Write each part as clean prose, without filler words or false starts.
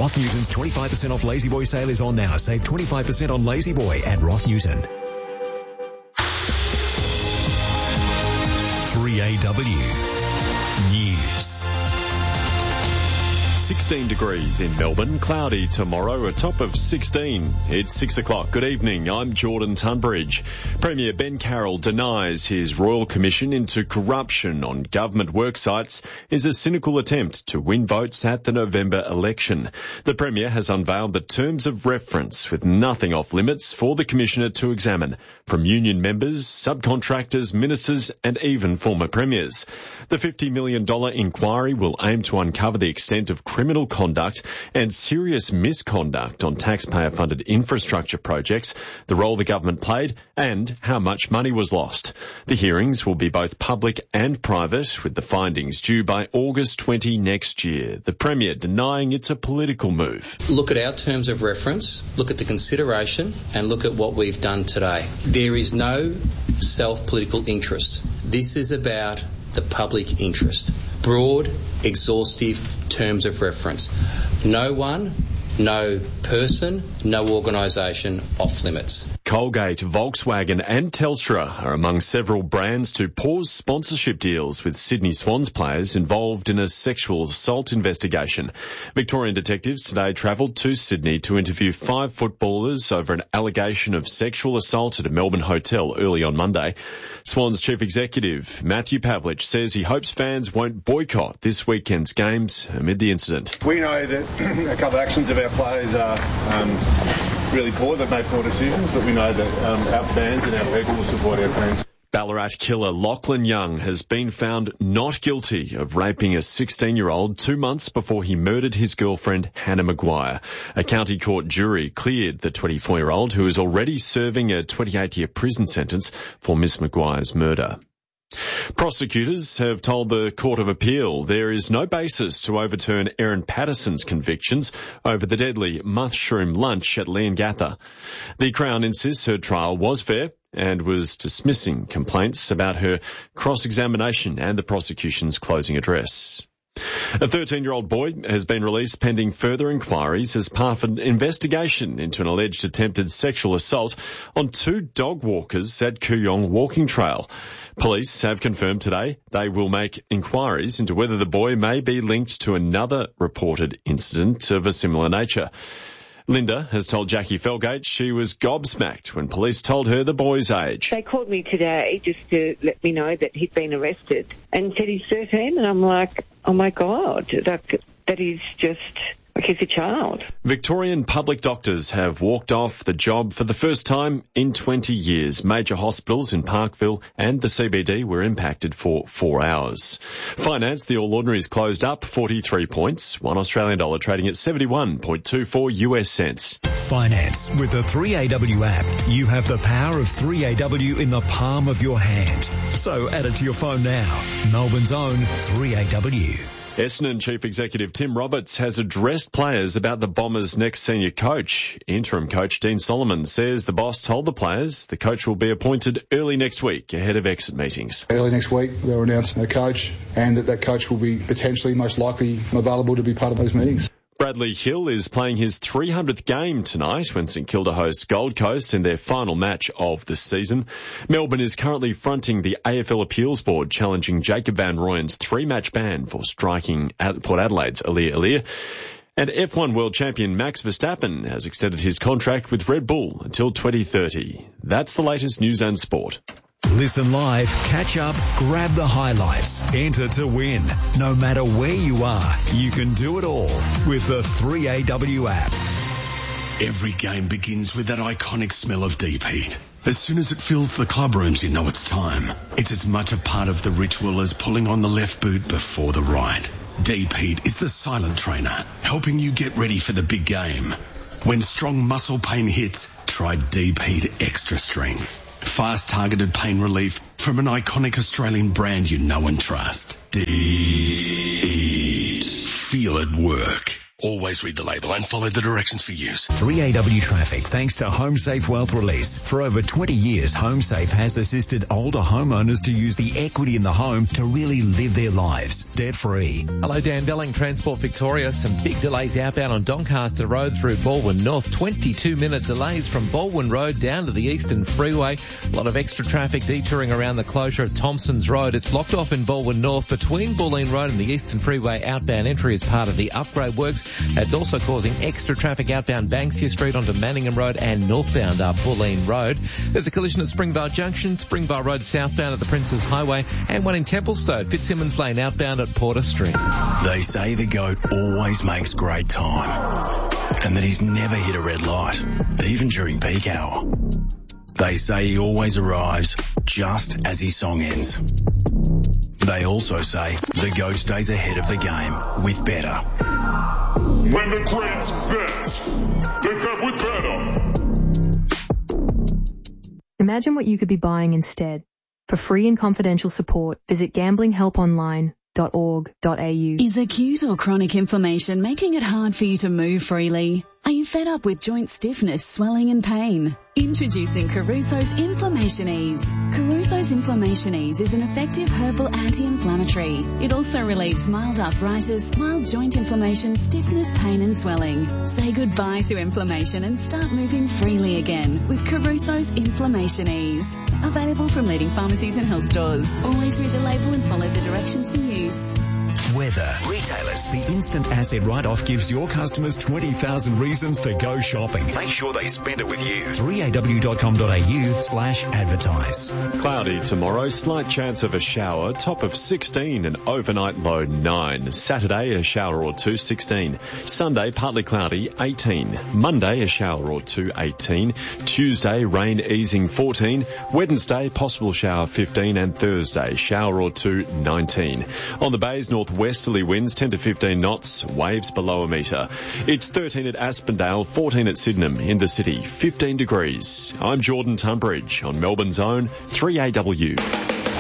Roth Newton's 25% off Lazy Boy sale is on now. Save 25% on Lazy Boy at Roth Newton. 3AW News. 16 degrees in Melbourne, cloudy tomorrow, a top of 16. It's 6 o'clock. Good evening, I'm Jordan Tunbridge. Premier Ben Carroll denies his Royal Commission into corruption on government work sites is a cynical attempt to win votes at the November election. The Premier has unveiled the terms of reference with nothing off limits for the Commissioner to examine, from union members, subcontractors, ministers and even former premiers. The $50 million inquiry will aim to uncover the extent of criminal conduct and serious misconduct on taxpayer-funded infrastructure projects, the role the government played and how much money was lost. The hearings will be both public and private, with the findings due by August 20 next year. The Premier denying it's a political move. Look at our terms of reference, look at the consideration and look at what we've done today. There is no self-political interest. This is about the public interest. Broad, exhaustive terms of reference. No one, no person, no organisation off limits. Colgate, Volkswagen and Telstra are among several brands to pause sponsorship deals with Sydney Swans players involved in a sexual assault investigation. Victorian detectives today travelled to Sydney to interview 5 footballers over an allegation of sexual assault at a Melbourne hotel early on Monday. Swans Chief Executive Matthew Pavlich says he hopes fans won't boycott this weekend's games amid the incident. We know that a couple of actions of our players are really poor. They've made poor decisions, but we know that our fans and our people will support our teams. Ballarat killer Lachlan Young has been found not guilty of raping a 16-year-old 2 months before he murdered his girlfriend Hannah Maguire. A county court jury cleared the 24-year-old, who is already serving a 28-year prison sentence for Miss Maguire's murder. Prosecutors have told the Court of Appeal there is no basis to overturn Erin Patterson's convictions over the deadly mushroom lunch at Leongatha. The Crown insists her trial was fair and was dismissing complaints about her cross-examination and the prosecution's closing address. A 13-year-old boy has been released pending further inquiries as part of an investigation into an alleged attempted sexual assault on 2 dog walkers at Kooyong Walking Trail. Police have confirmed today they will make inquiries into whether the boy may be linked to another reported incident of a similar nature. Linda has told Jackie Felgate she was gobsmacked when police told her the boy's age. They called me today just to let me know that he'd been arrested and said he's 13, and I'm like, oh my God, that is just, like, he's a child. Victorian public doctors have walked off the job for the first time in 20 years. Major hospitals in Parkville and the CBD were impacted for 4 hours. Finance, the All Ordinaries closed up 43 points, $1 Australian dollar trading at 71.24 US cents. Finance with the 3AW app. You have the power of 3AW in the palm of your hand. So add it to your phone now. Melbourne's own 3AW. Essendon Chief Executive Tim Roberts has addressed players about the Bombers' next senior coach. Interim coach Dean Solomon says the boss told the players the coach will be appointed early next week ahead of exit meetings. Early next week they'll announce a coach, and that coach will be potentially most likely available to be part of those meetings. Bradley Hill is playing his 300th game tonight when St Kilda hosts Gold Coast in their final match of the season. Melbourne is currently fronting the AFL Appeals Board, challenging Jacob Van Rooyen's 3-match ban for striking at Port Adelaide's Aliir. And F1 world champion Max Verstappen has extended his contract with Red Bull until 2030. That's the latest news and sport. Listen live, catch up, grab the highlights, enter to win. No matter where you are, you can do it all with the 3AW app. Every game begins with that iconic smell of deep heat. As soon as it fills the club rooms, you know it's time. It's as much a part of the ritual as pulling on the left boot before the right. Deep heat is the silent trainer, helping you get ready for the big game. When strong muscle pain hits, try Deep Heat Extra Strength. Fast targeted pain relief from an iconic Australian brand you know and trust. Deep Heat. Feel it work. Always read the label and follow the directions for use. 3AW Traffic, thanks to HomeSafe Wealth Release. For over 20 years, HomeSafe has assisted older homeowners to use the equity in the home to really live their lives debt-free. Hello, Dan Belling, Transport Victoria. Some big delays outbound on Doncaster Road through Baldwin North. 22-minute delays from Baldwin Road down to the Eastern Freeway. A lot of extra traffic detouring around the closure of Thompson's Road. It's blocked off in Baldwin North between Bulleen Road and the Eastern Freeway outbound entry as part of the upgrade works. It's also causing extra traffic outbound Banksia Street onto Manningham Road and northbound up Bulleen Road. There's a collision at Springvale Junction, Springvale Road southbound at the Princes Highway, and one in Templestowe, Fitzsimmons Lane outbound at Porter Street. They say the GOAT always makes great time, and that he's never hit a red light, even during peak hour. They say he always arrives just as his song ends. They also say the GOAT stays ahead of the game with better. When the greats bet, they bet with better. Imagine what you could be buying instead. For free and confidential support, visit gamblinghelponline.org.au. Is acute or chronic inflammation making it hard for you to move freely? Are you fed up with joint stiffness, swelling and pain? Introducing Caruso's Inflammation Ease. Caruso's Inflammation Ease is an effective herbal anti-inflammatory. It also relieves mild arthritis, mild joint inflammation, stiffness, pain and swelling. Say goodbye to inflammation and start moving freely again with Caruso's Inflammation Ease. Available from leading pharmacies and health stores. Always read the label and follow the directions for use. Weather. Retailers. The instant asset write-off gives your customers 20,000 reasons to go shopping. Make sure they spend it with you. 3aw.com.au/advertise. Cloudy tomorrow, slight chance of a shower, top of 16 and overnight low 9. Saturday, a shower or two, 16. Sunday, partly cloudy, 18. Monday, a shower or two, 18. Tuesday, rain easing, 14. Wednesday, possible shower, 15. And Thursday, shower or two, 19. On the bays, northwesterly winds 10 to 15 knots, waves below a metre. It's 13 at Aspendale, 14 at Sydenham, in the city, 15 degrees. I'm Jordan Tunbridge on Melbourne's own 3AW. What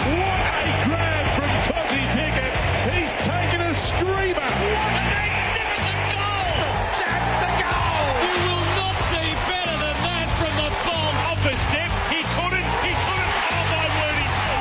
a grab from Tozzy Pickett. He's taken a screamer. What a magnificent goal. Snap the goal. You will not see better than that from the bomb. Off a step. He couldn't. Oh, my word.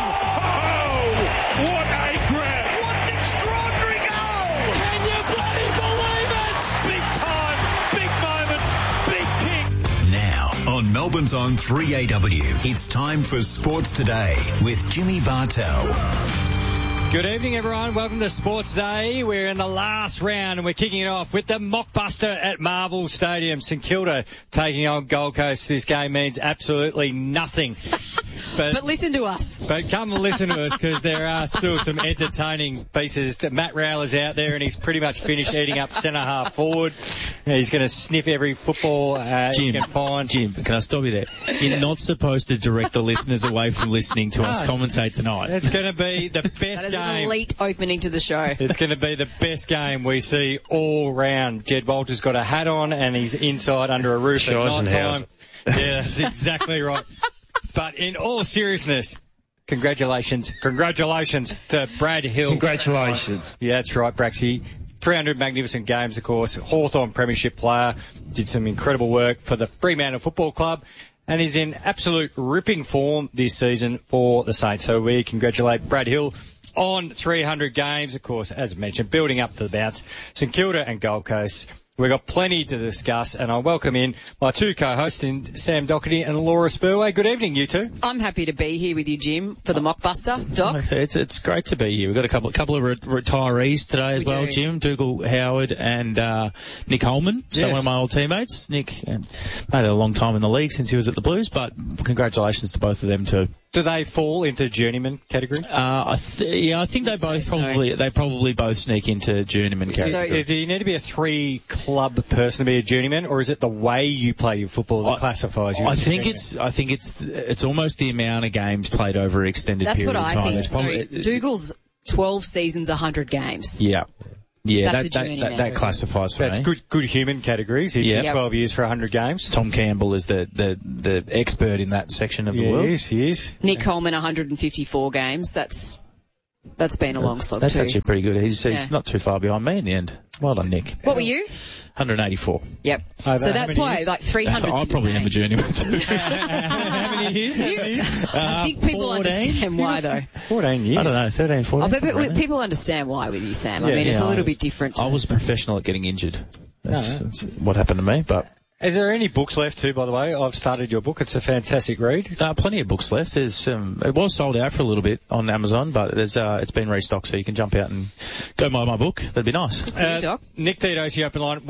Oh, what a grab. What an extraordinary goal. Can you bloody believe it? Big time, big moment, big kick. Now, on Melbourne's own 3AW, it's time for Sports Today with Jimmy Bartell. Good evening, everyone. Welcome to Sports Day. We're in the last round and we're kicking it off with the Mockbuster at Marvel Stadium. St Kilda taking on Gold Coast. This game means absolutely nothing. But listen to us. But come and listen to us because there are still some entertaining pieces. Matt Rowler's out there and he's pretty much finished eating up centre half forward. He's going to sniff every football he can find. Jim, can I stop you there? You're not supposed to direct the listeners away from listening to us commentate tonight. It's going to be the best game. An elite opening to the show. It's going to be the best game we see all round. Jed Walter's got a hat on and he's inside under a roof at night time. Yeah, that's exactly right. But in all seriousness, congratulations to Brad Hill. Congratulations. Yeah, that's right, Braxy. 300 magnificent games, of course. Hawthorn Premiership player. Did some incredible work for the Fremantle Football Club. And is in absolute ripping form this season for the Saints. So we congratulate Brad Hill on 300 games, of course, as mentioned, building up to the bounce. St Kilda and Gold Coast. We've got plenty to discuss, and I welcome in my two co-hosts, Sam Doherty and Laura Spurway. Good evening, you two. I'm happy to be here with you, Jim, for the Mockbuster. Doc? It's great to be here. We've got a couple of retirees today as well, Jim. Dougal Howard and Nick Holman, so one of my old teammates. Nick made a long time in the league since he was at the Blues, but congratulations to both of them too. Do they fall into journeyman category? I think they both probably both sneak into journeyman category. So do you need to be a 3-club person to be a journeyman, or is it the way you play your football that classifies you? I think it's almost the amount of games played over an extended period of time. That's what I think. Dougal's 12 seasons, 100 games. Yeah. Yeah, that classifies for me. That's good human categories. He's 12 years for 100 games. Tom Campbell is the expert in that section of the world. He is. Nick Coleman, 154 games. That's That's been a long slog That's too. actually pretty good. He's not too far behind me in the end. Well done, Nick. What were you? 184. Yep. So that's why, like 300. I probably am a journeyman too. How many years? I think people 14? understand why, though. 14 years. I don't know, 13, 14. But people understand why with you, Sam. I mean, it's a little bit different. I was a professional at getting injured. That's what happened to me, but... Is there any books left too, by the way? I've started your book. It's a fantastic read. Plenty of books left. There's, it was sold out for a little bit on Amazon, but it's been restocked, so you can jump out and go buy my book. That'd be nice. Nick Theodosi, open line,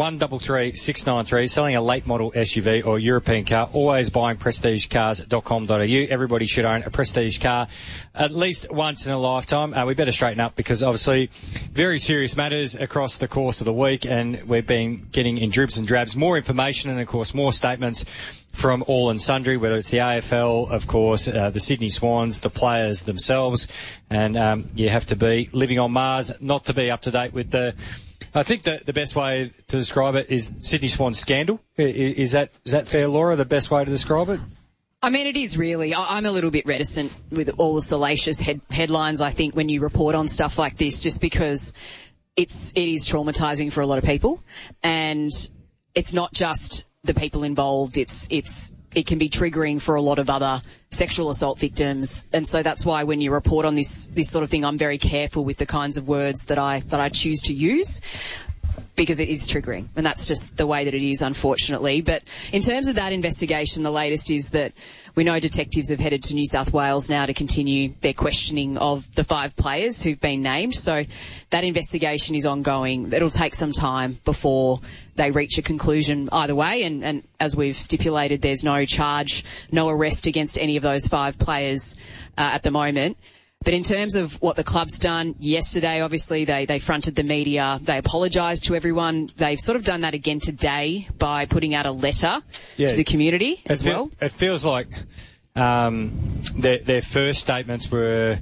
133-693, selling a late model SUV or European car, always buying prestigecars.com.au. Everybody should own a prestige car at least once in a lifetime. We better straighten up because obviously very serious matters across the course of the week, and we've been getting in dribs and drabs more information and of course more statements from all and sundry, whether it's the AFL, of course, the Sydney Swans, the players themselves, and you have to be living on Mars not to be up to date with I think the best way to describe it is Sydney Swans scandal. Is that fair, Laura, the best way to describe it? I mean, it is really. I'm a little bit reticent with all the salacious headlines, I think, when you report on stuff like this, just because it is traumatising for a lot of people, and it's not just the people involved. It can be triggering for a lot of other sexual assault victims, and so that's why when you report on this sort of thing, I'm very careful with the kinds of words that I choose to use, because it is triggering, and that's just the way that it is, unfortunately. But in terms of that investigation, the latest is that we know detectives have headed to New South Wales now to continue their questioning of the 5 players who've been named. So that investigation is ongoing. It'll take some time before they reach a conclusion either way, and as we've stipulated, there's no charge, no arrest against any of those 5 players at the moment. But in terms of what the club's done yesterday, obviously they fronted the media. They apologised to everyone. They've sort of done that again today by putting out a letter to the community as well. It feels like their first statements were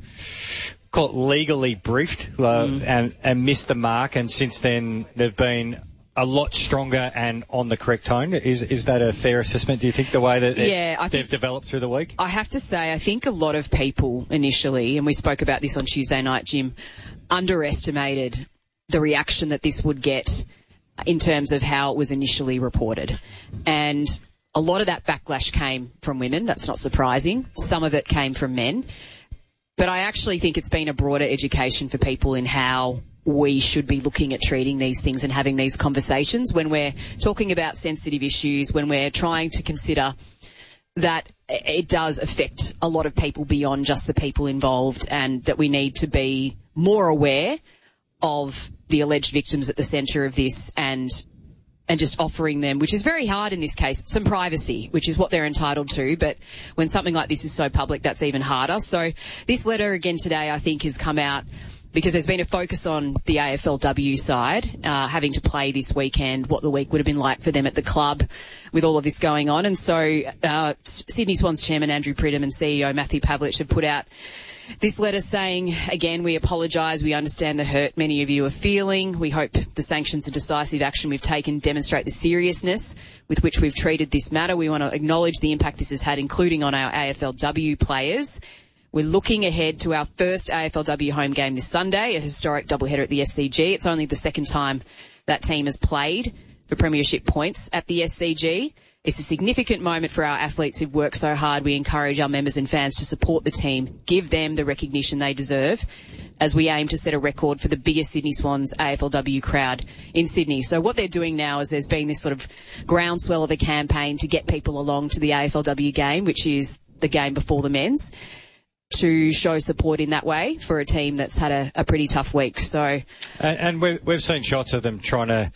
legally briefed and missed the mark, and since then they've been a lot stronger and on the correct tone. Is that a fair assessment, do you think, the way that they've developed through the week? I have to say, I think a lot of people initially, and we spoke about this on Tuesday night, Jim, underestimated the reaction that this would get in terms of how it was initially reported. And a lot of that backlash came from women. That's not surprising. Some of it came from men. But I actually think it's been a broader education for people in how we should be looking at treating these things and having these conversations when we're talking about sensitive issues, when we're trying to consider that it does affect a lot of people beyond just the people involved, and that we need to be more aware of the alleged victims at the centre of this, and just offering them, which is very hard in this case, some privacy, which is what they're entitled to. But when something like this is so public, that's even harder. So this letter again today, I think, has come out because there's been a focus on the AFLW side, having to play this weekend, what the week would have been like for them at the club with all of this going on. And so Sydney Swans Chairman Andrew Pridham and CEO Matthew Pavlich have put out this letter saying, again, we apologise. We understand the hurt many of you are feeling. We hope the sanctions and decisive action we've taken demonstrate the seriousness with which we've treated this matter. We want to acknowledge the impact this has had, including on our AFLW players. We're looking ahead to our first AFLW home game this Sunday, a historic doubleheader at the SCG. It's only the second time that team has played for premiership points at the SCG. It's a significant moment for our athletes who've worked so hard. We encourage our members and fans to support the team, give them the recognition they deserve, as we aim to set a record for the biggest Sydney Swans AFLW crowd in Sydney. So what they're doing now is there's been this sort of groundswell of a campaign to get people along to the AFLW game, which is the game before the men's, to show support in that way for a team that's had a pretty tough week. So, and we've seen shots of them trying to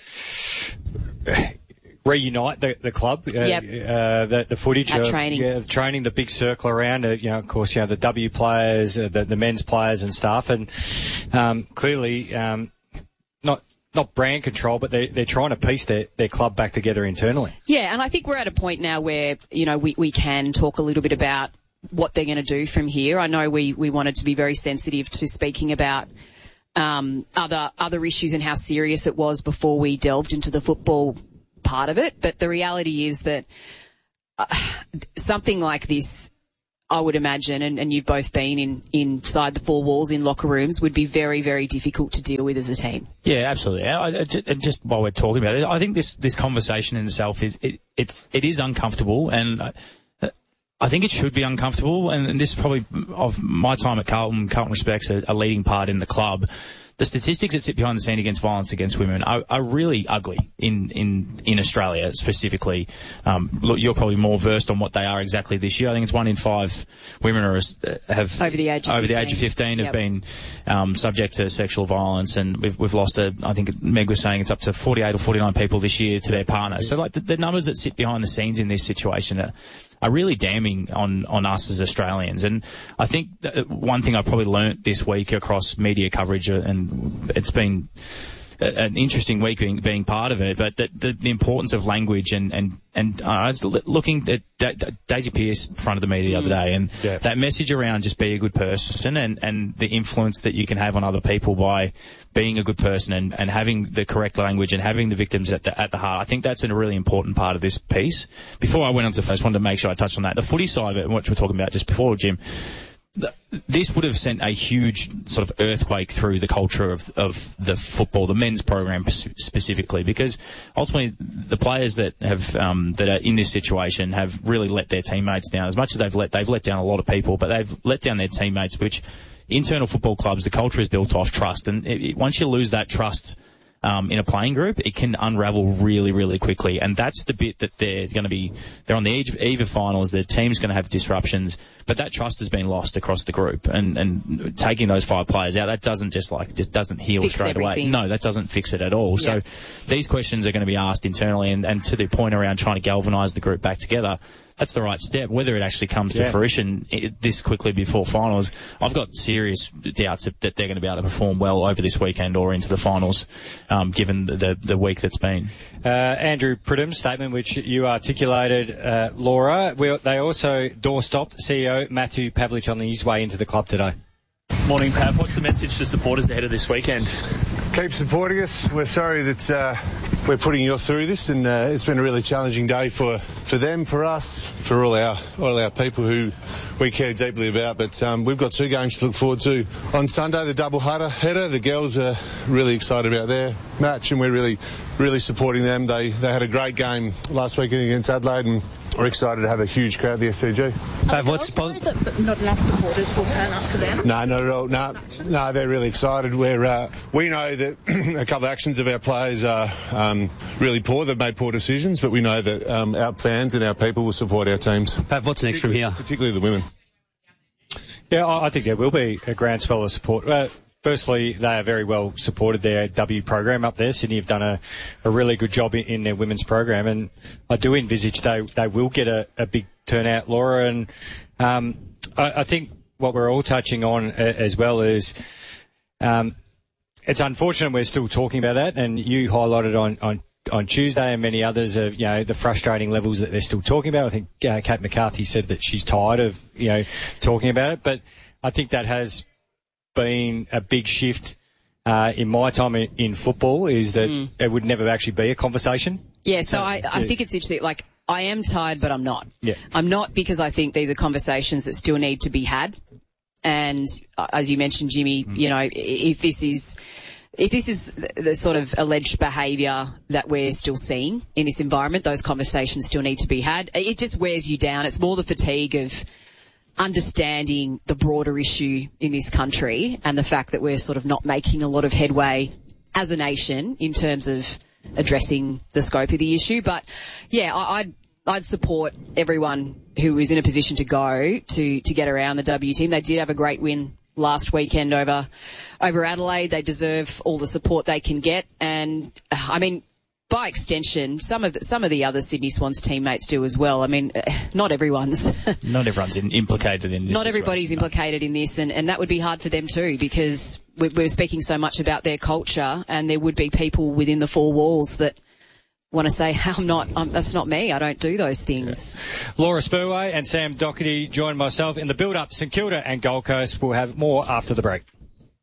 reunite the club. The footage at of training. Training, the big circle around it. Of course, the W players, the men's players and stuff, and clearly not brand control, but they're trying to piece their club back together internally. Yeah, and I think we're at a point now where we can talk a little bit about what they're going to do from here. I know we wanted to be very sensitive to speaking about other issues and how serious it was before we delved into the football part of it, but the reality is that something like this, I would imagine, and you've both been inside the four walls in locker rooms, would be very, very difficult to deal with as a team. Yeah, absolutely. And just while we're talking about it, I think this conversation in itself it is uncomfortable, and I think it should be uncomfortable. And this is probably of my time at Carlton. Carlton respects a leading part in the club. The statistics that sit behind the scene against violence against women are really ugly in Australia specifically. Look, you're probably more versed on what they are exactly this year. I think it's 1 in 5 women have over the age of 15 have been subject to sexual violence, and we've lost I think Meg was saying it's up to 48 or 49 people this year to their partner. So like the numbers that sit behind the scenes in this situation are really damning on us as Australians. And I think one thing I probably learnt this week across media coverage, and it's been an interesting week being part of it, but the importance of language and I was looking at Daisy Pearce in front of the media the other day, and that message around just be a good person and the influence that you can have on other people by being a good person and having the correct language and having the victims at the heart. I think that's a really important part of this piece. Before I went on to first, I wanted to make sure I touched on that. The footy side of it, which we're talking about just before, Jim, this would have sent a huge sort of earthquake through the culture of the football, the men's program specifically, because ultimately the players that are in this situation have really let their teammates down. As much as they've let down a lot of people, but they've let down their teammates, which internal football clubs, the culture is built off trust. And once you lose that trust in a playing group, it can unravel really, really quickly. And that's the bit that they're on the eve of finals, their team's going to have disruptions, but that trust has been lost across the group. And taking those 5 players out, that doesn't just doesn't heal fix straight everything. away. No, that doesn't fix it at all. Yeah. So these questions are going to be asked internally, and to the point around trying to galvanise the group back together, that's the right step. Whether it actually comes to fruition this quickly before finals, I've got serious doubts that they're going to be able to perform well over this weekend or into the finals, given the week that's been. Andrew Pridham's statement, which you articulated, Laura, they also door-stopped CEO Matthew Pavlich on his way into the club today. Morning, Pav. What's the message to supporters ahead of this weekend? Keep supporting us. We're sorry that we're putting you through this, and it's been a really challenging day for them, for us, for all our people who we care deeply about. But we've got 2 games to look forward to. On Sunday, the double header. The girls are really excited about their match, and we're really, really supporting them. They had a great game last weekend against Adelaide, and we're excited to have a huge crowd at the SCG. What's worried that not enough supporters will turn up for them? No, not at all. No, they're really excited. We know that a couple of actions of our players are really poor. They've made poor decisions, but we know that our fans and our people will support our teams. Pav, what's next from here? Particularly the women. Yeah, I think there will be a groundswell of support. Firstly, they are very well supported, their W program up there. Sydney have done a really good job in their women's program, and I do envisage they will get a big turnout, Laura. And I think what we're all touching on as well is it's unfortunate we're still talking about that, and you highlighted on Tuesday and many others of, the frustrating levels that they're still talking about. I think Kate McCarthy said that she's tired of, talking about it, but I think that has been a big shift in my time in football, is that it would never actually be a conversation. Yeah, so I think it's interesting. Like, I am tired, but I'm not. Yeah. I'm not, because I think these are conversations that still need to be had. And as you mentioned, Jimmy, if this is the sort of alleged behaviour that we're still seeing in this environment, those conversations still need to be had. It just wears you down. It's more the fatigue of understanding the broader issue in this country and the fact that we're sort of not making a lot of headway as a nation in terms of addressing the scope of the issue. But yeah, I'd support everyone who is in a position to go to get around the W team. They did have a great win last weekend over Adelaide. They deserve all the support they can get, and I mean, by extension, some of the other Sydney Swans teammates do as well. I mean, not everyone's implicated in this. Not everybody's implicated in this, and that would be hard for them too, because we're speaking so much about their culture, and there would be people within the 4 walls that want to say, that's not me. I don't do those things. Yeah. Laura Spurway and Sam Doherty join myself in the build-up. St Kilda and Gold Coast will have more after the break.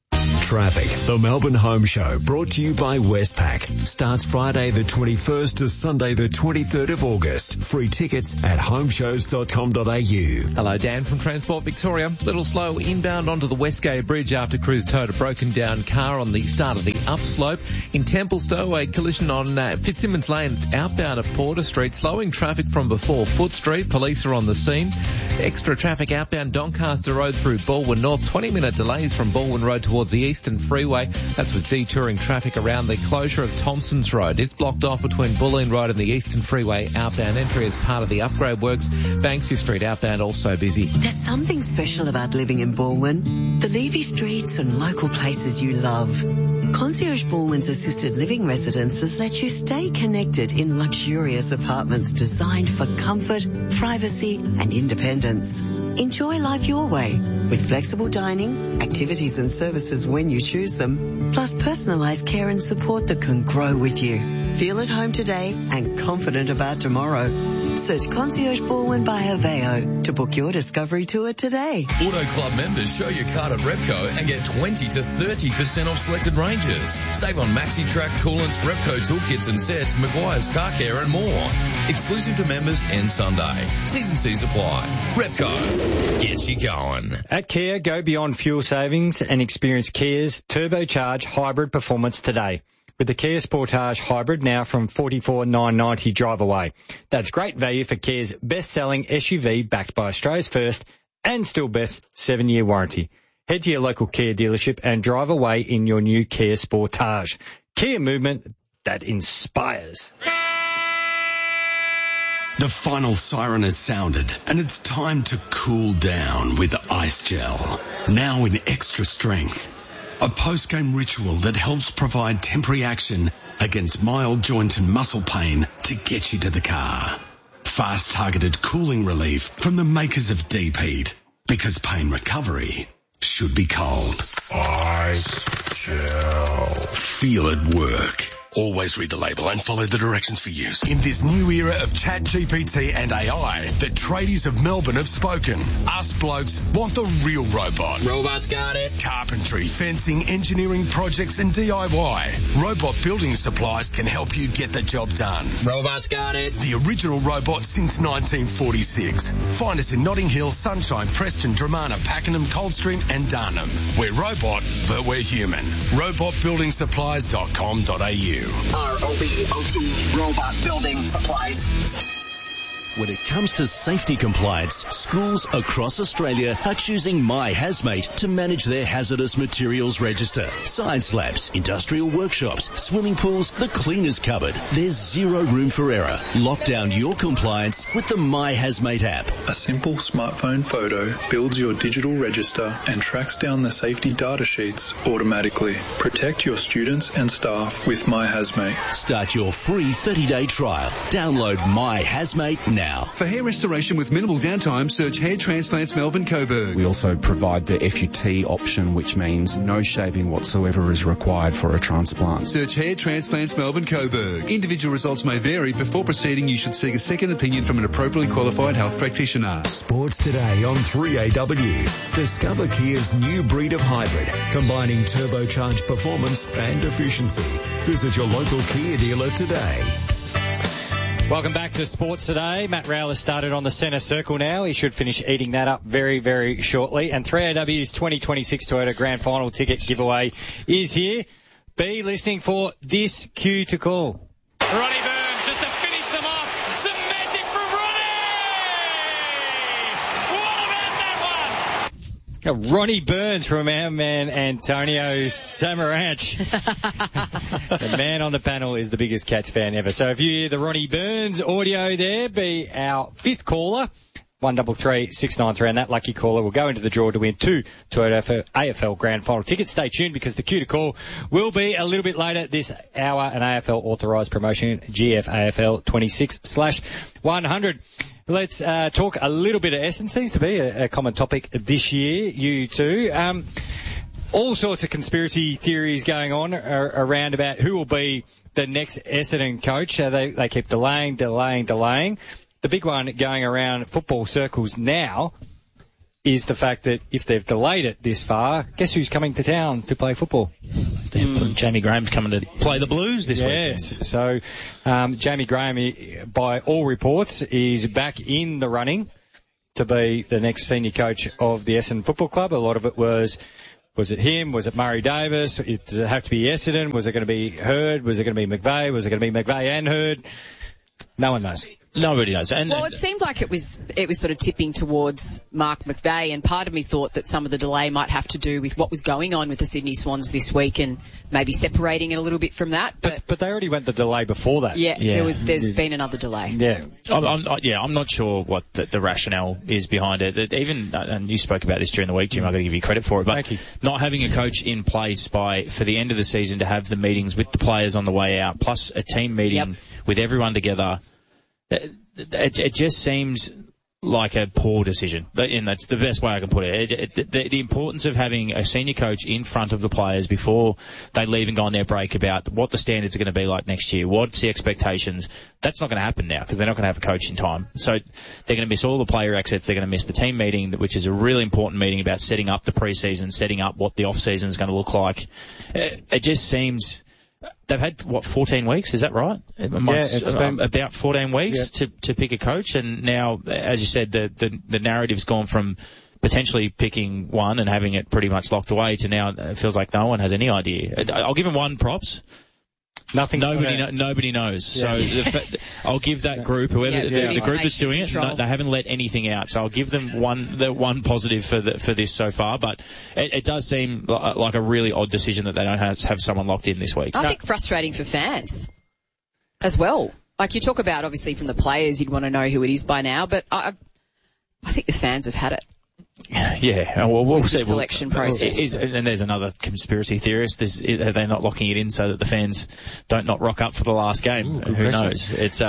traffic. The Melbourne Home Show, brought to you by Westpac, starts Friday the 21st to Sunday the 23rd of August. Free tickets at homeshows.com.au. Hello, Dan from Transport Victoria. Little slow inbound onto the Westgate Bridge after crews towed a broken down car on the start of the upslope. In Templestowe, a collision on Fitzsimmons Lane outbound of Porter Street, slowing traffic from before Foot Street. Police are on the scene. Extra traffic outbound Doncaster Road through Baldwin North. 20-minute delays from Baldwin Road towards the Eastern Freeway. That's with detouring traffic around the closure of Thompson's Road. It's blocked off between Bulleen Road and the Eastern Freeway outbound entry as part of the upgrade works. Banksy Street outbound also busy. There's something special about living in Baldwin. The Levy streets and local places you love. Concierge Baldwin's assisted living residences let you stay connected in luxurious apartments designed for comfort, privacy and independence. Enjoy life your way with flexible dining, activities and services when you choose them, plus personalised care and support that can grow with you. Feel at home today and confident about tomorrow. Search Concierge Baldwin by Aveo to book your discovery tour today. Auto Club members show your card at Repco and get 20 to 30% off selected ranges. Save on Maxi Track, coolants, Repco toolkits and sets, Maguire's Car Care and more. Exclusive to members and Sunday. T's and C's apply. Repco gets you going. At Kia, go beyond fuel savings and experience Kia's turbocharged hybrid performance today. With the Kia Sportage Hybrid now from $44,990 drive away. That's great value for Kia's best-selling SUV backed by Australia's first and still best 7-year warranty. Head to your local Kia dealership and drive away in your new Kia Sportage. Kia movement that inspires. The final siren has sounded and it's time to cool down with Ice Gel. Now in extra strength. A post-game ritual that helps provide temporary action against mild joint and muscle pain to get you to the car. Fast targeted cooling relief from the makers of Deep Heat. Because pain recovery should be cold. Ice Gel. Feel it work. Always read the label and follow the directions for use. In this new era of ChatGPT and AI, the tradies of Melbourne have spoken. Us blokes want the real robot. Robots got it. Carpentry, fencing, engineering projects and DIY. Robot Building Supplies can help you get the job done. Robots got it. The original robot since 1946. Find us in Notting Hill, Sunshine, Preston, Dramana, Pakenham, Coldstream and Darnham. We're robot, but we're human. robotbuildingsupplies.com.au. ROBOT, Robot Building Supplies. When it comes to safety compliance, schools across Australia are choosing My Hazmate to manage their hazardous materials register. Science labs, industrial workshops, swimming pools, the cleaners cupboard. There's zero room for error. Lock down your compliance with the My Hazmate app. A simple smartphone photo builds your digital register and tracks down the safety data sheets automatically. Protect your students and staff with My Hazmate. Start your free 30-day trial. Download My Hazmate now. For hair restoration with minimal downtime, search Hair Transplants Melbourne Coburg. We also provide the FUT option, which means no shaving whatsoever is required for a transplant. Search Hair Transplants Melbourne Coburg. Individual results may vary. Before proceeding, you should seek a second opinion from an appropriately qualified health practitioner. Sports today on 3AW. Discover Kia's new breed of hybrid, combining turbocharged performance and efficiency. Visit your local Kia dealer today. Welcome back to Sports Today. Matt Rowell has started on the centre circle now. He should finish eating that up very, very shortly. And 3AW's 2026 Toyota Grand Final ticket giveaway is here. Be listening for this cue to call. Ronnie Burns just to finish them off. Some magic from Ronnie! What about that one? Ronnie Burns from our man Antonio Samaranch. The man on the panel is the biggest Cats fan ever. So if you hear the Ronnie Burns audio there, be our fifth caller, 133-693, and that lucky caller will go into the draw to win 2 Toyota AFL Grand Final tickets. Stay tuned because the cue to call will be a little bit later this hour, an AFL authorised promotion, GFAFL 26/100. Let's talk a little bit of Essendon. Seems to be a common topic this year, you two. All sorts of conspiracy theories going on around about who will be the next Essendon coach. They keep delaying. The big one going around football circles now is the fact that if they've delayed it this far, guess who's coming to town to play football? Jamie Graham's coming to play the Blues this weekend. So Jamie Graham, by all reports, is back in the running to be the next senior coach of the Essendon Football Club. A lot of it was it him? Was it Murray Davis? Does it have to be Essendon? Was it going to be Hurd? Was it going to be McVeigh? Was it going to be McVeigh and Hurd? No one knows. Nobody knows. Well, it seemed like it was sort of tipping towards Mark McVeigh, and part of me thought that some of the delay might have to do with what was going on with the Sydney Swans this week and maybe separating it a little bit from that. But they already went the delay before that. Yeah. There's been another delay. Yeah. I'm not sure what the rationale is behind it. Even, and you spoke about this during the week, Jim, I've got to give you credit for it, but not having a coach in place for the end of the season to have the meetings with the players on the way out, plus a team meeting with everyone together, it just seems like a poor decision, and that's the best way I can put it. The importance of having a senior coach in front of the players before they leave and go on their break about what the standards are going to be like next year, what's the expectations, that's not going to happen now because they're not going to have a coach in time. So they're going to miss all the player exits, they're going to miss the team meeting, which is a really important meeting about setting up the pre-season, setting up what the off-season is going to look like. It just seems... They've had, 14 weeks? Is that right? It's been about 14 weeks to pick a coach, and now, as you said, the narrative's gone from potentially picking one and having it pretty much locked away to now it feels like no one has any idea. I'll give him one props. Nobody knows. Yeah. So I'll give that group, whoever the group is doing it, they haven't let anything out. So I'll give them one positive for this so far. But it does seem like a really odd decision that they don't have someone locked in this week. I think frustrating for fans as well. Like you talk about, obviously from the players, you'd want to know who it is by now, but I think the fans have had it. Yeah, we'll see. Selection process. And there's another conspiracy theorist. Are they not locking it in so that the fans don't not rock up for the last game? Who knows? It's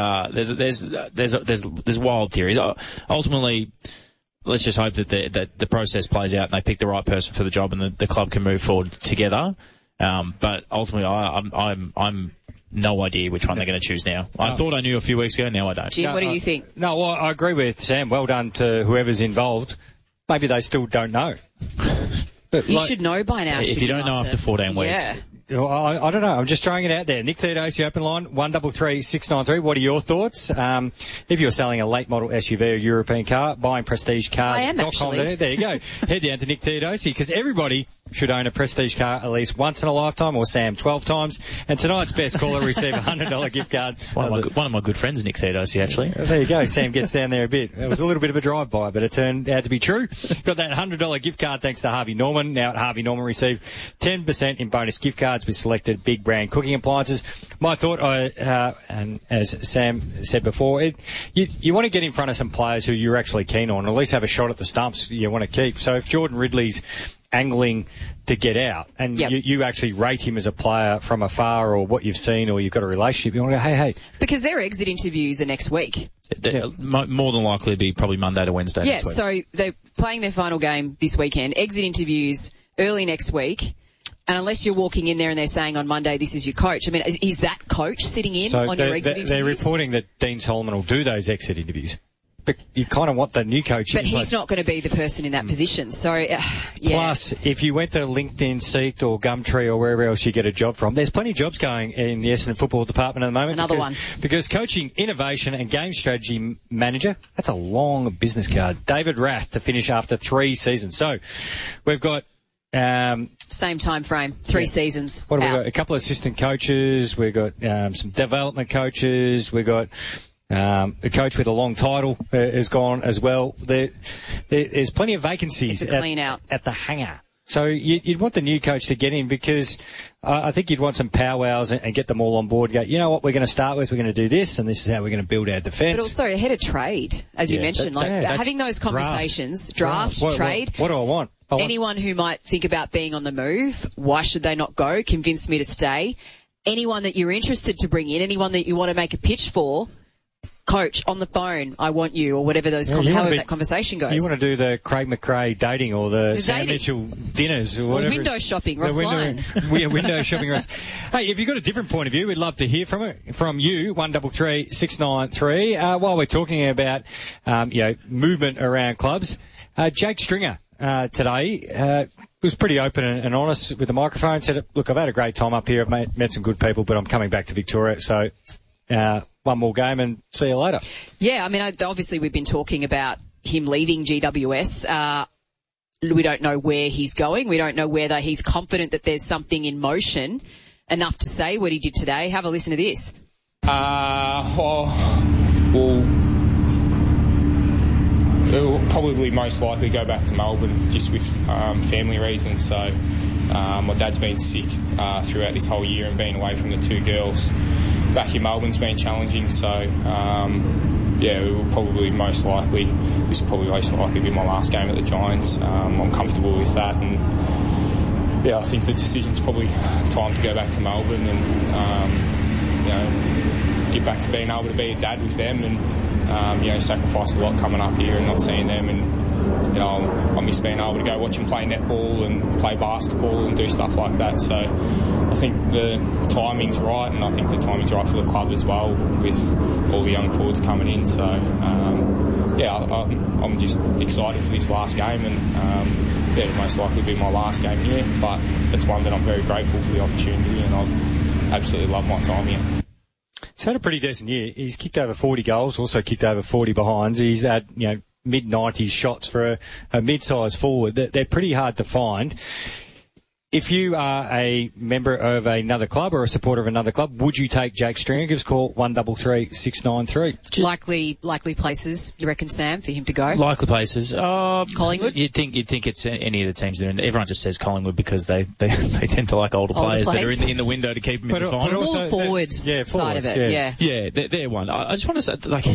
there's wild theories. Ultimately, let's just hope that the process plays out and they pick the right person for the job and the club can move forward together. But ultimately, I'm no idea which one they're going to choose now. I thought I knew a few weeks ago. Now I don't. Jim, what do you think? No, well, I agree with Sam. Well done to whoever's involved. Maybe they still don't know. You should know by now. If you don't know after 14 weeks. Yeah. I don't know. I'm just throwing it out there. Nick Theodosio, open line, 133-693. What are your thoughts? If you're selling a late model SUV or European car, buying Prestige Cars. I am actually. There you go. Head down to Nick Theodosio because everybody should own a Prestige car at least once in a lifetime, or Sam 12 times. And tonight's best caller receive a $100 gift card. One of my good friends, Nick Theodosio, actually. There you go. Sam gets down there a bit. It was a little bit of a drive-by, but it turned out to be true. Got that $100 gift card thanks to Harvey Norman. Now at Harvey Norman, receive 10% in bonus gift cards with selected big brand cooking appliances. My thought, and as Sam said before, you want to get in front of some players who you're actually keen on, or at least have a shot at the stumps you want to keep. So if Jordan Ridley's angling to get out and you actually rate him as a player from afar or what you've seen or you've got a relationship, you want to go, hey. Because their exit interviews are next week. More than likely be probably Monday to Wednesday next week. So they're playing their final game this weekend. Exit interviews early next week. And unless you're walking in there and they're saying on Monday, this is your coach, I mean, is that coach sitting in on your exit interviews? They're reporting that Dean Solomon will do those exit interviews. But you kind of want the new coach. But he's not going to be the person in that position. So, Plus, if you went to LinkedIn, Seek or Gumtree or wherever else you get a job from, there's plenty of jobs going in the Essendon Football Department at the moment. Another one. Because coaching, innovation and game strategy manager, that's a long business card. David Rath to finish after 3 seasons. So, we've got same time frame, 3 seasons. What have we got? A couple of assistant coaches. We've got some development coaches. We've got a coach with a long title has gone as well. There's plenty of vacancies it's a clean out at the hangar. So you'd want the new coach to get in because I think you'd want some powwows and get them all on board. Go, you know what we're going to start with? We're going to do this, and this is how we're going to build our defence. But also ahead of trade, as you mentioned, having those conversations, draft. Trade. What do I want? Anyone who might think about being on the move, why should they not go? Convince me to stay. Anyone that you're interested to bring in, anyone that you want to make a pitch for, coach, on the phone, I want you, or whatever however that conversation goes. You want to do the Craig McRae dating or the Sam Mitchell dinners or whatever. Window shopping, Ross Lyon. Window shopping, Ross. Hey, if you've got a different point of view, we'd love to hear from you, 133-693. While we're talking about, movement around clubs, Jake Stringer today was pretty open and honest with the microphone. Said, look, I've had a great time up here. I've met some good people, but I'm coming back to Victoria. So one more game and see you later. Yeah, I mean, obviously we've been talking about him leaving GWS. We don't know where he's going. We don't know whether he's confident that there's something in motion enough to say what he did today. Have a listen to this. We'll probably most likely go back to Melbourne just with family reasons. So my dad's been sick throughout this whole year, and being away from the two girls back in Melbourne's been challenging. So we will probably most likely, this will probably most likely be my last game at the Giants. I'm comfortable with that, and I think the decision's probably time to go back to Melbourne and get back to being able to be a dad with them, and sacrifice a lot coming up here and not seeing them, and I miss being able to go watch them play netball and play basketball and do stuff like that. So I think the timing's right, and I think the timing's right for the club as well, with all the young forwards coming in. So I'm just excited for this last game, and it'll most likely be my last game here, but it's one that I'm very grateful for the opportunity, and I've absolutely loved my time here. He's had a pretty decent year. He's kicked over 40 goals, also kicked over 40 behinds. He's had, mid-90s shots for a mid-sized forward. They're pretty hard to find. If you are a member of another club or a supporter of another club, would you take Jake Stringer? Give us a call, 133-693. Likely places, you reckon, Sam, for him to go? Likely places. Collingwood? You'd think it's any of the teams that are in. Everyone just says Collingwood because they tend to like older players that are in the window to keep them in the final. More forwards side of it, Yeah, they're one. I just want to say,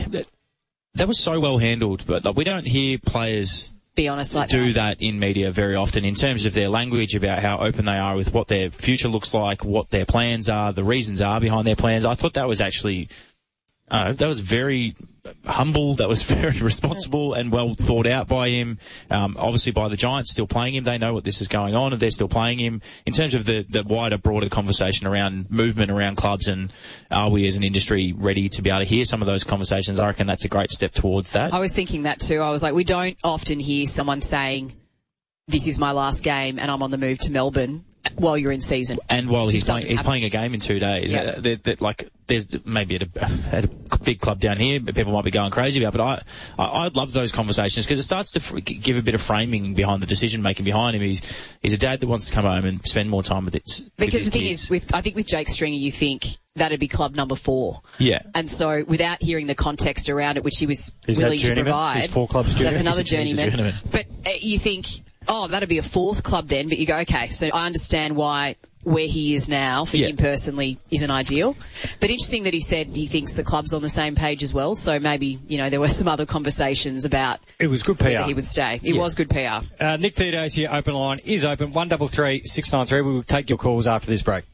that was so well handled, but we don't hear players be honest like do that in media very often in terms of their language about how open they are with what their future looks like, what their plans are, the reasons are behind their plans. I thought that was actually that was very humble, that was very responsible and well thought out by him. Obviously by the Giants still playing him, they know what this is going on and they're still playing him. In terms of the wider, broader conversation around movement around clubs and are we as an industry ready to be able to hear some of those conversations, I reckon that's a great step towards that. I was thinking that too. I was like, we don't often hear someone saying, this is my last game and I'm on the move to Melbourne while you're in season. And while he's playing a game in 2 days. Yeah. There's maybe at a big club down here, people might be going crazy about, but I'd love those conversations because it starts to give a bit of framing behind the decision making behind him. He's a dad that wants to come home and spend more time with it. Because the thing is, I think with Jake Stringer, you think that'd be club number 4. Yeah. And so without hearing the context around it, which he was willing to provide. He's 4 clubs journeyman. That's another journeyman. But you think, that'd be a 4th club then, but you go, okay, so I understand why where he is now for him personally isn't ideal. But interesting that he said he thinks the club's on the same page as well, so maybe, there were some other conversations about it was good PR. Whether he would stay. It was good PR. Nick Tito's here, open line is open, 133-693. We will take your calls after this break.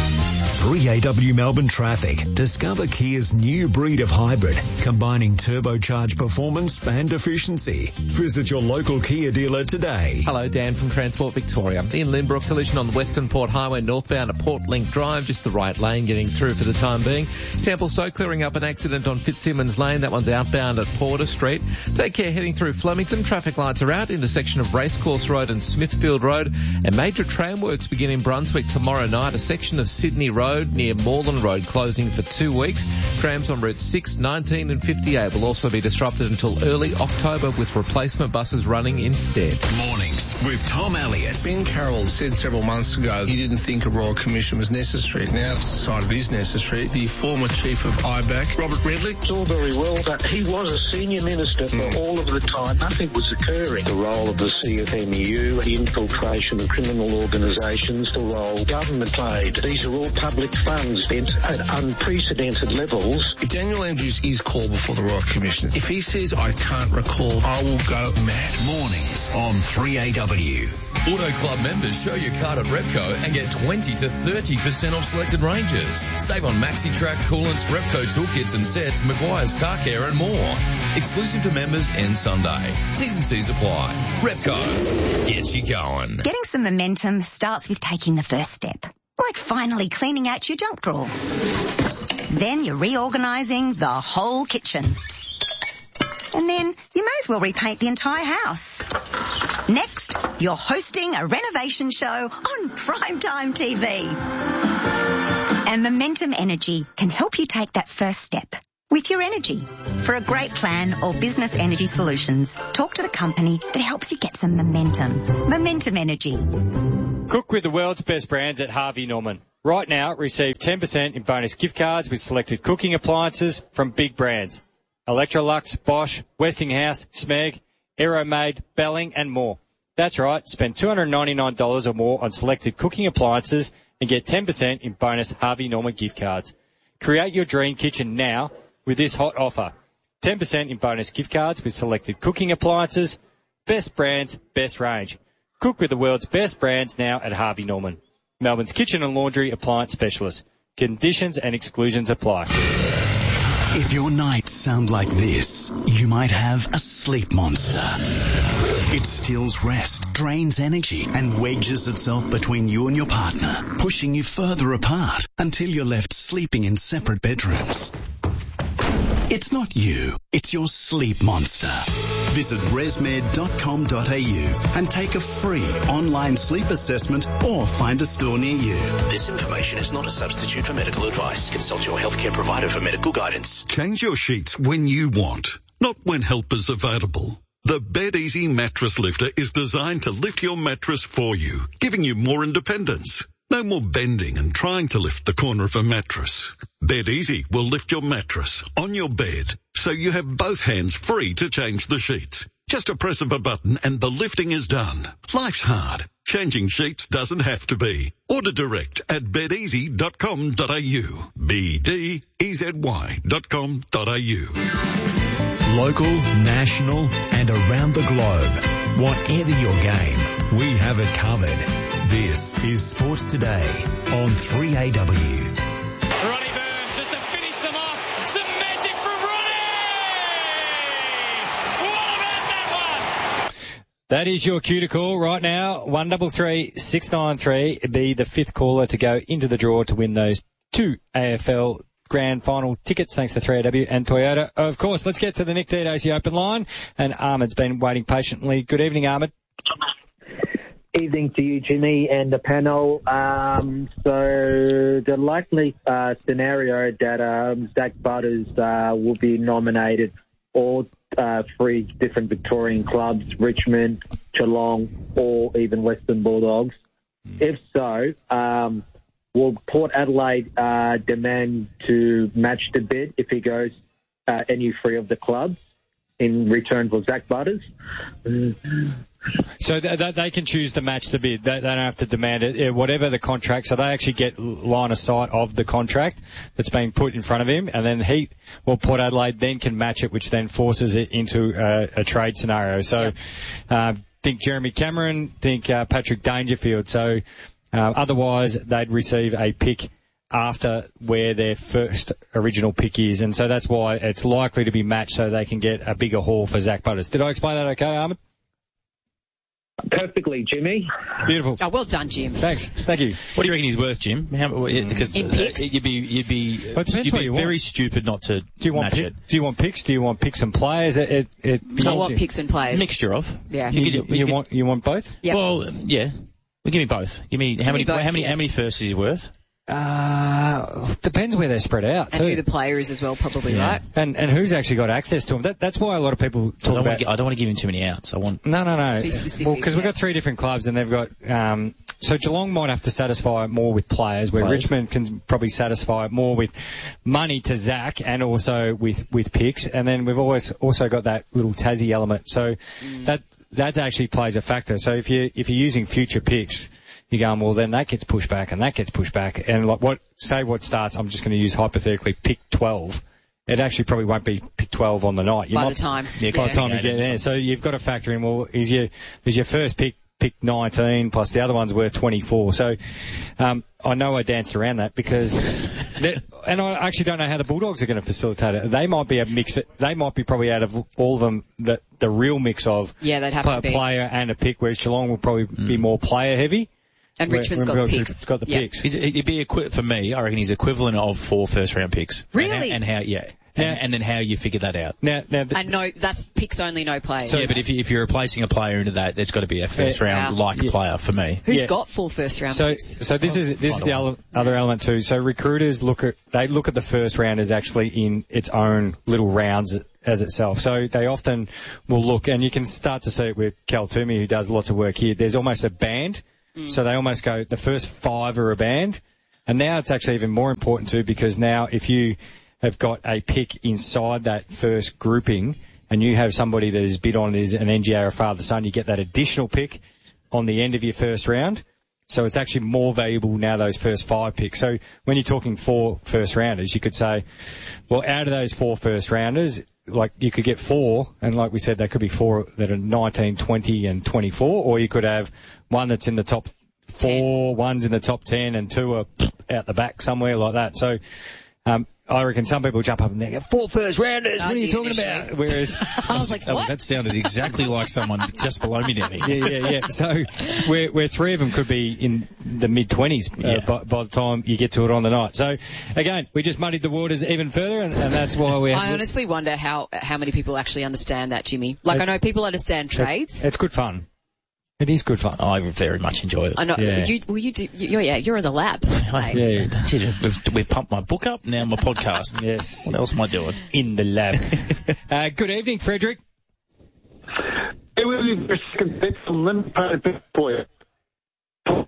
3AW Melbourne Traffic. Discover Kia's new breed of hybrid, combining turbocharged performance and efficiency. Visit your local Kia dealer today. Hello, Dan from Transport Victoria. In Lynbrook, collision on the Western Port Highway northbound at Port Link Drive, just the right lane getting through for the time being. Templestowe clearing up an accident on Fitzsimmons Lane. That one's outbound at Porter Street. Take care heading through Flemington. Traffic lights are out, intersection of Racecourse Road and Smithfield Road. And major tram works begin in Brunswick tomorrow night. A section of Sydney Road near Moreland Road closing for 2 weeks. Trams on routes 6, 19 and 58 will also be disrupted until early October with replacement buses running instead. Mornings with Tom Elliott. Ben Carroll said several months ago he didn't think a Royal Commission was necessary. Now it's decided it is necessary. The former chief of IBAC, Robert Redlich. It's all very well, but he was a senior minister for all of the time. Nothing was occurring. The role of the CFMEU, the infiltration of criminal organisations, the role government played. These are all public funds spent at unprecedented levels. If Daniel Andrews is called before the Royal Commission, if he says I can't recall, I will go mad. Mornings on 3AW. Auto Club members show your card at Repco and get 20 to 30% off selected ranges. Save on MaxiTrack, coolants, Repco toolkits and sets, Maguire's Car Care and more. Exclusive to members end Sunday. T's and C's apply. Repco gets you going. Getting some momentum starts with taking the first step. Like finally cleaning out your junk drawer. Then you're reorganising the whole kitchen. And then you may as well repaint the entire house. Next, you're hosting a renovation show on Primetime TV. And Momentum Energy can help you take that first step with your energy. For a great plan or business energy solutions, talk to the company that helps you get some momentum. Momentum Energy. Cook with the world's best brands at Harvey Norman. Right now, receive 10% in bonus gift cards with selected cooking appliances from big brands. Electrolux, Bosch, Westinghouse, Smeg, Aeromade, Belling and more. That's right, spend $299 or more on selected cooking appliances and get 10% in bonus Harvey Norman gift cards. Create your dream kitchen now with this hot offer. 10% in bonus gift cards with selected cooking appliances. Best brands, best range. Cook with the world's best brands now at Harvey Norman. Melbourne's kitchen and laundry appliance specialist. Conditions and exclusions apply. If your nights sound like this, you might have a sleep monster. It steals rest, drains energy, and wedges itself between you and your partner, pushing you further apart until you're left sleeping in separate bedrooms. It's not you, it's your sleep monster. Visit resmed.com.au and take a free online sleep assessment or find a store near you. This information is not a substitute for medical advice. Consult your healthcare provider for medical guidance. Change your sheets when you want, not when help is available. The Bed Easy Mattress Lifter is designed to lift your mattress for you, giving you more independence. No more bending and trying to lift the corner of a mattress. Bed Easy will lift your mattress on your bed, so you have both hands free to change the sheets. Just a press of a button and the lifting is done. Life's hard. Changing sheets doesn't have to be. Order direct at bedeasy.com.au. BDEZY.com.au. Local, national and around the globe. Whatever your game, we have it covered. This is Sports Today on 3AW. Ronnie Burns just to finish them off. Some magic from Ronnie! What about that one? That is your cue to call right now. 133693. Be the fifth caller to go into the draw to win those 2 AFL Grand Final tickets, thanks to 3AW and Toyota. Of course, let's get to the Nick Diodati open line. And Ahmed's been waiting patiently. Good evening, Ahmed. Evening to you, Jimmy, and the panel. So the likely scenario that Zach Butters will be nominated, all 3 different Victorian clubs, Richmond, Geelong, or even Western Bulldogs. If so, will Port Adelaide demand to match the bid if he goes any 3 of the clubs in return for Zach Butters? So they can choose to match the bid. They don't have to demand it, whatever the contract. So they actually get line of sight of the contract that's being put in front of him, and then Port Adelaide then can match it, which then forces it into a trade scenario. So think Jeremy Cameron, think Patrick Dangerfield. So otherwise they'd receive a pick after where their first original pick is, and so that's why it's likely to be matched so they can get a bigger haul for Zach Butters. Did I explain that okay, Ahmed? Perfectly, Jimmy. Beautiful. Oh, well done, Jim. Thanks. Thank you. What do you reckon he's worth, Jim? Because in picks? you'd be very stupid not to match it. Do you want picks? Do you want picks and players? I want picks and players. Mixture of. Yeah. You want both? Yep. Well, yeah. Well, give me both. Give me how many firsts is he worth? Depends where they're spread out. And who the player is as well, probably, right? And who's actually got access to them. That's why a lot of people talk about... I don't want to give him too many outs. I want... No. Be specific, well, because we've got 3 different clubs and they've got... so Geelong might have to satisfy more with players, where Richmond can probably satisfy more with money to Zach and also with picks. And then we've always also got that little Tassie element. So that actually plays a factor. So if you're using future picks... You're going, well, then that gets pushed back and that gets pushed back. And like what starts, I'm just going to use hypothetically pick 12. It actually probably won't be pick 12 on the night. By the time we get there. So you've got to factor in, well, is your first pick 19 plus the other one's worth 24. So, I know I danced around that because, and I actually don't know how the Bulldogs are going to facilitate it. They might be a mix. They might be probably out of all of them the real mix of they'd have to be player and a pick, whereas Geelong will probably be more player heavy. And Richmond's got the picks. Got the picks. He'd be for me, I reckon he's equivalent of 4 first round picks. Really? And how, yeah. And then how you figure that out. Now, and no, that's picks only, no players. So, yeah, but if you're replacing a player into that, there's got to be a first round player for me. Who's got 4 first round picks? So this is the other element too. So recruiters look at the first round as actually in its own little rounds as itself. So they often will look, and you can start to see it with Cal Toomey, who does lots of work here. There's almost a band. So they almost go, the first 5 are a band. And now it's actually even more important too, because now if you have got a pick inside that first grouping and you have somebody that is bid on as an NGA or father-son, you get that additional pick on the end of your first round. So it's actually more valuable now, those first 5 picks. So when you're talking 4 first rounders, you could say, well, out of those 4 first rounders, like you could get 4, and like we said, there could be 4 that are 19, 20 and 24, or you could have one that's in the top 4, one's in the top 10 and 2 are out the back somewhere like that. So, I reckon some people jump up and they go, 4 first rounders, what are you talking about? Whereas, I was like, what? That sounded exactly like someone just below me down here. Yeah. So, where 3 of them could be in the mid-20s by the time you get to it on the night. So, again, we just muddied the waters even further, and that's why we have... I honestly wonder how many people actually understand that, Jimmy. Like, I know people understand trades. It's good fun. It is good fun. I very much enjoy it. I know. Yeah. You're in the lab. We've pumped my book up, now my podcast. Yes. What else am I doing? In the lab. Good evening, Frederick. It will be your second bit from Limited for you.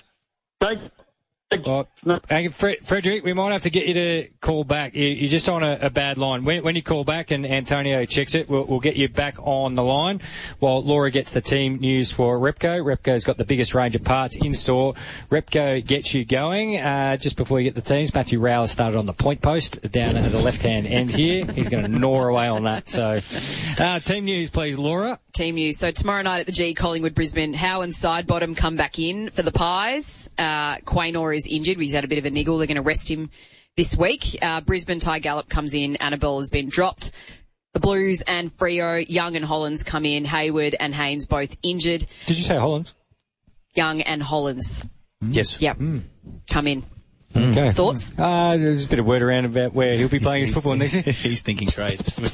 Frederick, we might have to get you to call back. You're just on a bad line. When you call back and Antonio checks it, we'll get you back on the line while Laura gets the team news for Repco. Repco's got the biggest range of parts in store. Repco gets you going. Just before you get the teams, Matthew Rowell started on the point post down at the left-hand end here. He's going to gnaw away on that. So, team news, please, Laura. Team news. So tomorrow night at the G, Collingwood, Brisbane, Howe and Sidebottom come back in for the Pies. Quaynor is injured. He's had a bit of a niggle. They're going to rest him this week. Brisbane, Ty Gallup comes in. Annabelle has been dropped. The Blues and Freo, Young and Hollands come in. Hayward and Haynes both injured. Did you say Hollands? Young and Hollands. Yes. Yep. Come in. Okay. Thoughts? There's a bit of word around about where he'll be playing his football next year. He's thinking trades. Do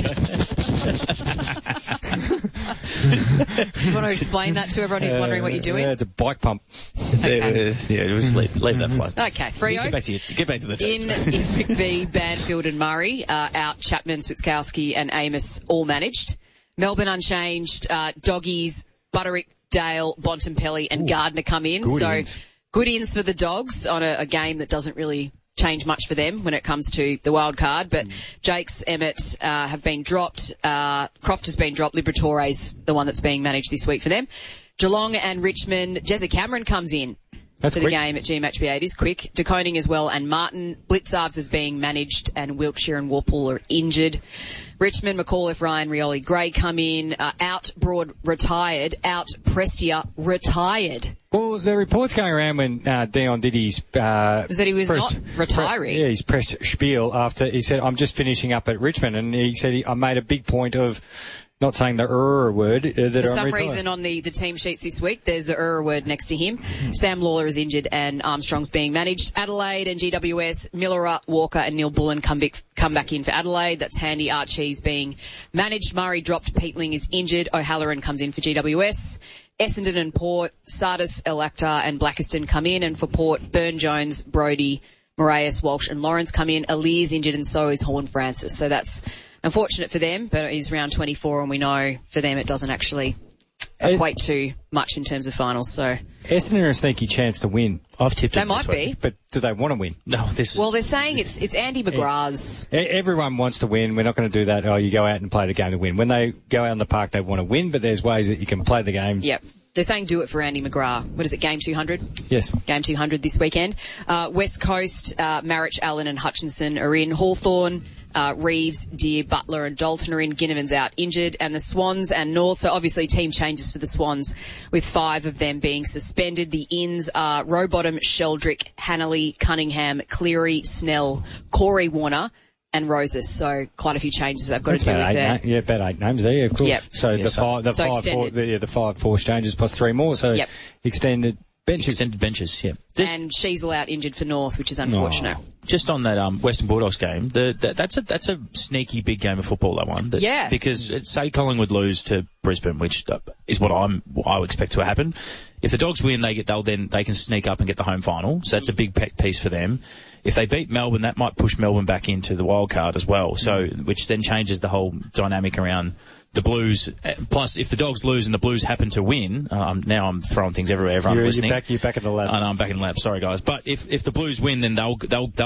you want to explain that to everyone who's wondering what you're doing? Yeah, it's a bike pump. Okay. Just leave that flow. Okay, Freo. Get back to the team. In is McVee, Banfield and Murray, out Chapman, Switkowski and Amos all managed. Melbourne unchanged, Doggies, Butterick, Dale, Bontempelli and Gardner come in. Good ins for the Dogs on a game that doesn't really change much for them when it comes to the wild card. But Jakes, Emmett have been dropped. Croft has been dropped. Liberatore's the one that's being managed this week for them. Geelong and Richmond. Jesse Cameron comes in for the game at GMHB8. It is quick. De Koning as well and Martin. Blitzarves is being managed and Wiltshire and Warple are injured. Richmond, McAuliffe, Ryan, Rioli, Gray come in. Out Broad retired. Out Prestia retired. Well, the reports going around when Dion did his... was that he was not retiring? His press spiel after he said, I'm just finishing up at Richmond. And he said, I made a big point of not saying the word. For some reason on the team sheets this week, there's the word next to him. Sam Lawler is injured and Armstrong's being managed. Adelaide and GWS, Miller, Walker and Neil Bullen come back in for Adelaide. That's handy. Archie's being managed. Murray dropped. Peatling is injured. O'Halloran comes in for GWS. Essendon and Port, Sardis, El Akhtar and Blackiston come in. And for Port, Burn-Jones, Brodie, Moraes, Walsh and Lawrence come in. Ali's injured and so is Horne-Francis. So that's unfortunate for them, but it is round 24 and we know for them it doesn't actually equate to much in terms of finals. So Essendon are a sneaky chance to win. I've tipped they it might be, but do they want to win? No, well, they're saying it's Andy McGrath's. Everyone wants to win. We're not going to do that. Oh, you go out and play the game to win. When they go out on the park, they want to win, but there's ways that you can play the game. Yep. They're saying do it for Andy McGrath. What is it, Game 200? Yes. Game 200 this weekend. West Coast, Marich, Allen and Hutchinson are in. Hawthorn, Reeves, Deer, Butler and Dalton are in. Ginnivan's out injured. And the Swans and North, so obviously team changes for the Swans with 5 of them being suspended. The ins are Rowbottom, Sheldrick, Hannelly, Cunningham, Cleary, Snell, Corey Warner and Roses. So quite a few changes they've got to do with there. Yeah, about 8 names there, of course. Yep. So the 5 forced changes plus 3 more. So extended benches. Extended benches, yeah. And Sheasel out injured for North, which is unfortunate. just on that Western Bulldogs game, that's a sneaky big game of football, that one. Yeah. Because say Collingwood lose to Brisbane, which is what I would expect to happen. If the Dogs win, they can sneak up and get the home final. So that's a big piece for them. If they beat Melbourne, that might push Melbourne back into the wild card as well. So, which then changes the whole dynamic around the Blues. Plus, if the Dogs lose and the Blues happen to win, now I'm throwing things everywhere. Everyone's listening. You're back in the lab. I know, I'm back in the lab. Sorry, guys. But if the Blues win, then they'll